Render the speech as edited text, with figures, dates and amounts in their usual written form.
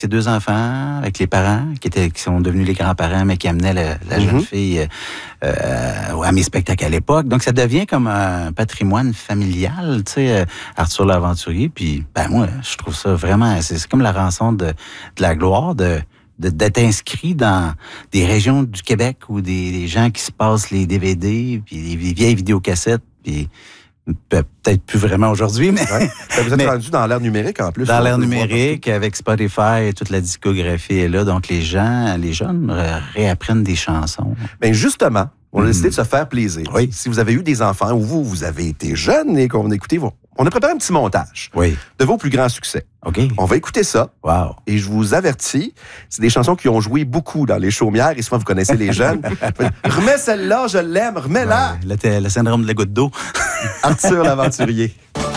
ses 2 enfants, avec les parents, qui sont devenus les grands-parents, mais qui amenaient la jeune fille à mes spectacles à l'époque. Donc, ça devient comme un patrimoine familial, tu sais, Arthur l'Aventurier. Puis, moi, je trouve ça vraiment... C'est comme la rançon de la gloire d'être inscrit dans des régions du Québec où des gens qui se passent les DVD, puis les vieilles vidéocassettes, puis... Peut-être plus vraiment aujourd'hui, mais... Ouais. Vous êtes rendu dans l'ère numérique, en plus. Dans l'ère numérique, avec Spotify et toute la discographie est là. Donc, les jeunes réapprennent des chansons. Bien, justement, on a décidé de se faire plaisir. Oui. Si vous avez eu des enfants ou vous avez été jeune et qu'on a écouté, on a préparé un petit montage de vos plus grands succès. OK. On va écouter ça. Wow. Et je vous avertis, c'est des chansons qui ont joué beaucoup dans les chaumières. Et souvent, vous connaissez les jeunes. Remets celle-là, je l'aime, remets-la. Ouais, le syndrome de la goutte d'eau. Arthur l'Aventurier.